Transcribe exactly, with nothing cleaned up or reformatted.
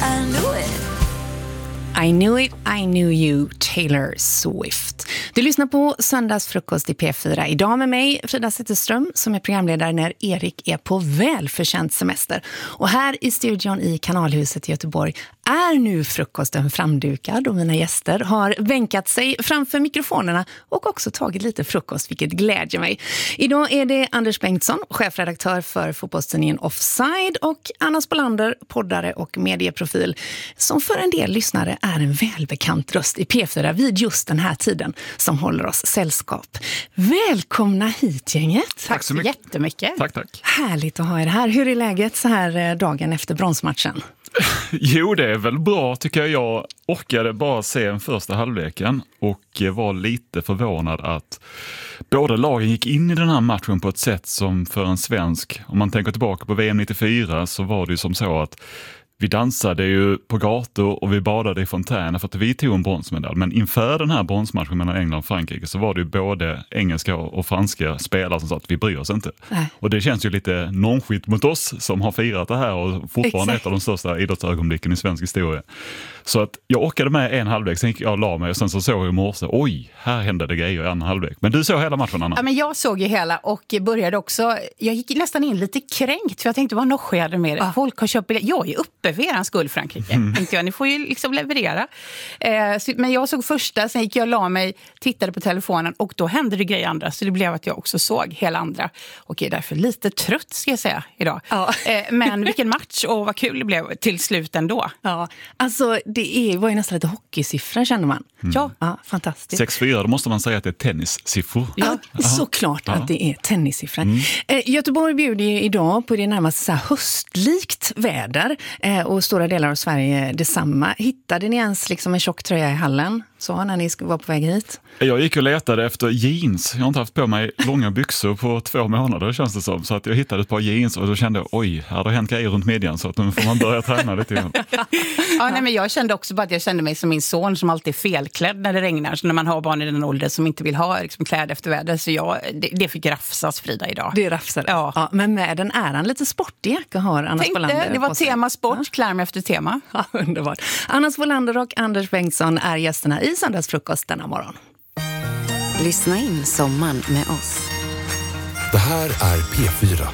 I knew it. I knew it, I knew you, Taylor Swift. Du lyssnar på Söndagsfrukost i P fyra. Idag med mig, Frida Zetterström, som är programledare när Erik är på välförtjänt semester. Och här i studion i Kanalhuset i Göteborg är nu frukosten framdukad och mina gäster har bänkat sig framför mikrofonerna och också tagit lite frukost, vilket glädjer mig. Idag är det Anders Bengtsson, chefredaktör för fotbollstidningen Offside, och Anna Spolander, poddare och medieprofil, som för en del lyssnare är en välbekant röst i P fyra vid just den här tiden, som håller oss sällskap. Välkomna hit, gänget. Tack, tack så mycket. jättemycket. Tack, tack. Härligt att ha er här. Hur är läget så här dagen efter bronsmatchen? Jo, det är väl bra tycker jag. Jag orkade bara se den första halvleken och var lite förvånad att båda lagen gick in i den här matchen på ett sätt som för en svensk, om man tänker tillbaka på V M nittiofyra, så var det ju som så att vi dansade ju på gator och vi badade i fontäner för att vi tog en bronsmedalj. Men inför den här bronsmatchen mellan England och Frankrike så var det ju både engelska och franska spelare som sa att vi bryr oss inte. Nej. Och det känns ju lite nonskilt mot oss som har firat det här och fortfarande Exakt. Ett av de största idrottsögonblicken i svensk historia. Så att jag orkade med en halvlek, sen gick jag och la mig och sen så såg jag i morse, oj, här hände det grejer i en halvlek. Men du såg hela matchen, Anna? Ja, men jag såg ju hela och började också, jag gick nästan in lite kränkt för jag tänkte, vad nog sker det med det? Ah. Folk har köpt biljetter. Jag är uppe för eran skull, Frankrike. Mm. Tänkte jag, ni får ju liksom leverera. Eh, så, men jag såg första, sen gick jag och la mig, tittade på telefonen och då hände det grejer andra. Så det blev att jag också såg hela andra. Och är därför lite trött, ska jag säga, idag. Ja. Eh, men vilken match och vad kul det blev till slut ändå. Ja, alltså det är, var ju nästan lite hockeysiffror, känner man. Mm. Ja, ja, fantastiskt. sex fyra, då måste man säga att det är tennissiffror. Ja, ja. Såklart ja. Att det är tennissiffror. Mm. Eh, Göteborg bjuder ju idag på det närmast så här höstlikt väder eh, och stora delar av Sverige detsamma. Hittade ni ens liksom en tjock tröja i hallen så när ni var på väg hit? Jag gick och letade efter jeans. Jag har inte haft på mig långa byxor på två månader, känns det som. Så att jag hittade ett par jeans och då kände jag, oj, här har det hänt grejer runt midjan så att nu får man börja träna lite grann. Ja, nej, men jag kände också bara att jag kände mig som min son som alltid är felklädd när det regnar. Så när man har barn i den åldern som inte vill ha liksom, kläder efter väder. Så jag, det, det fick rafsas, Frida, idag. Det rafsades. Ja. Ja, men med den äran lite sportig jacka har Anna Spolander. Det var tema sport, ja. Klarm efter tema. Ja, underbart. Anna Spolander och Anders Bengtsson är gästerna i Söndagsfrukost denna morgon. Lyssna in sommaren med oss. Det här är P fyra.